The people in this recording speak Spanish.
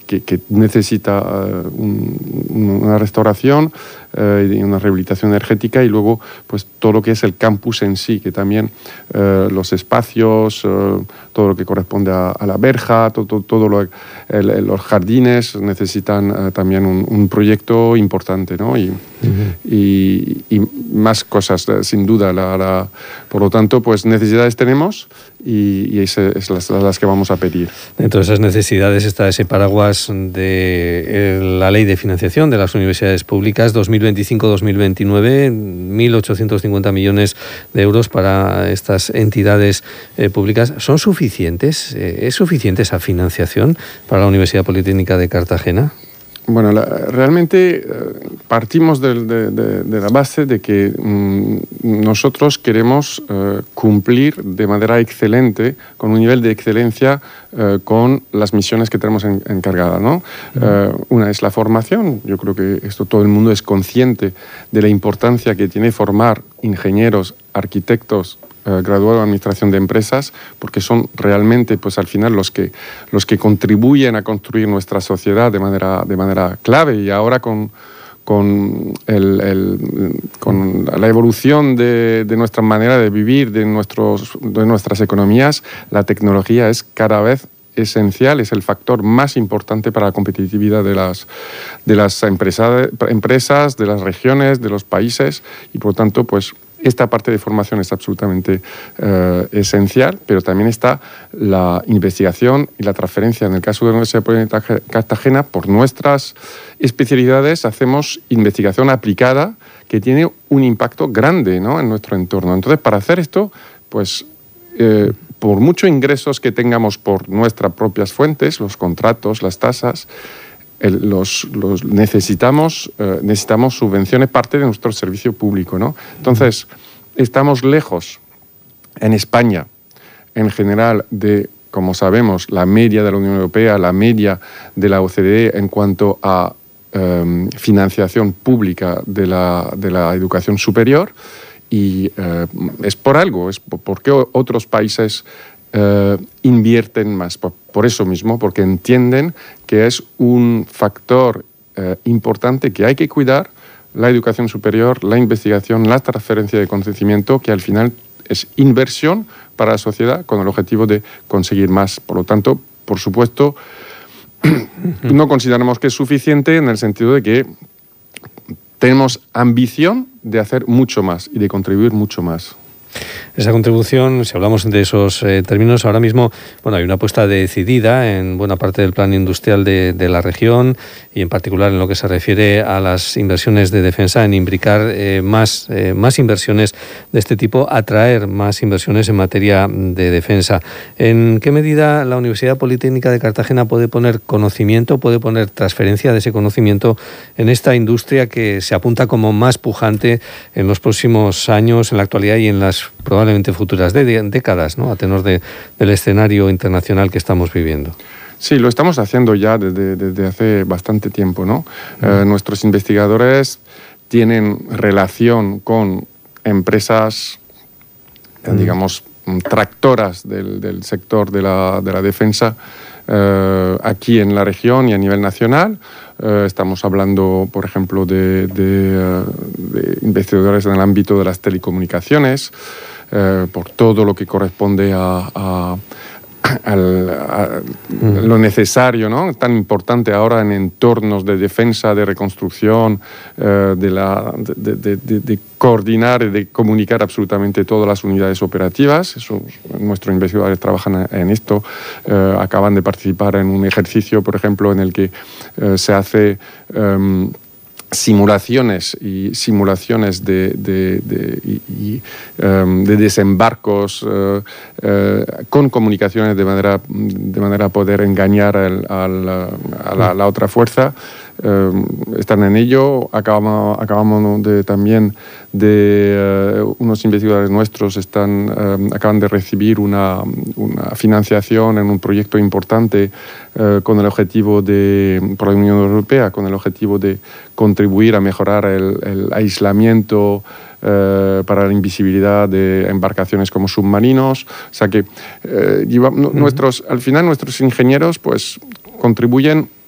que necesita una restauración y una rehabilitación energética, y luego pues todo lo que es el campus en sí, que también los espacios, todo lo que corresponde a la verja, los jardines necesitan también un proyecto importante, ¿no? Y más cosas, sin duda. Por lo tanto, pues necesidades tenemos y es las que vamos a pedir. Dentro de esas necesidades está ese paraguas de la Ley de Financiación de las Universidades Públicas 2025-2029, 1.850 millones de euros para estas entidades públicas. ¿Son suficientes? ¿Es suficiente esa financiación para la Universidad Politécnica de Cartagena? Bueno, realmente partimos de la base de que nosotros queremos cumplir de manera excelente, con un nivel de excelencia, con las misiones que tenemos encargadas, ¿no? Una es la formación. Yo creo que esto todo el mundo es consciente de la importancia que tiene formar ingenieros, arquitectos, graduado en Administración de Empresas, porque son realmente, pues al final, los que contribuyen a construir nuestra sociedad de manera clave. Y ahora con la evolución de nuestra manera de vivir, de nuestras economías, la tecnología es cada vez esencial, es el factor más importante para la competitividad de las empresas, de las regiones, de los países, y por lo tanto, pues esta parte de formación es absolutamente esencial, pero también está la investigación y la transferencia. En el caso de la Universidad Politécnica de Cartagena, por nuestras especialidades hacemos investigación aplicada que tiene un impacto grande, ¿no?, en nuestro entorno. Entonces, para hacer esto, pues por muchos ingresos que tengamos por nuestras propias fuentes, los contratos, las tasas, necesitamos subvenciones, parte de nuestro servicio público, ¿no? Entonces, estamos lejos en España, en general, de, como sabemos, la media de la Unión Europea, la media de la OCDE en cuanto a financiación pública de la educación superior, y es por algo, es porque otros países invierten más, por eso mismo, porque entienden que es un factor importante que hay que cuidar, la educación superior, la investigación, la transferencia de conocimiento, que al final es inversión para la sociedad con el objetivo de conseguir más. Por lo tanto, por supuesto, no consideramos que es suficiente, en el sentido de que tenemos ambición de hacer mucho más y de contribuir mucho más. Esa contribución, si hablamos de esos términos, ahora mismo, bueno, hay una apuesta decidida en buena parte del plan industrial de la región, y en particular en lo que se refiere a las inversiones de defensa, en imbricar más inversiones de este tipo, atraer más inversiones en materia de defensa. ¿En qué medida la Universidad Politécnica de Cartagena puede poner conocimiento, puede poner transferencia de ese conocimiento en esta industria que se apunta como más pujante en los próximos años, en la actualidad y en las probablemente futuras décadas, ¿no?, a tenor del escenario internacional que estamos viviendo? Sí, lo estamos haciendo ya desde hace bastante tiempo, ¿no? Nuestros investigadores tienen relación con empresas, digamos, tractoras del sector de la defensa aquí en la región y a nivel nacional. Estamos hablando, por ejemplo, de investigadores en el ámbito de las telecomunicaciones, por todo lo que corresponde a lo necesario, ¿no?, tan importante ahora en entornos de defensa, de reconstrucción, de coordinar y de comunicar absolutamente todas las unidades operativas. Nuestros investigadores trabajan en esto. Acaban de participar en un ejercicio, por ejemplo, en el que se hace simulaciones de desembarcos con comunicaciones de manera a poder engañar a la otra fuerza. Están en ello. Acabamos también de unos investigadores nuestros acaban de recibir una financiación en un proyecto importante con el objetivo por la Unión Europea, con el objetivo de contribuir a mejorar el aislamiento para la invisibilidad de embarcaciones como submarinos. O sea que al final nuestros ingenieros pues contribuyen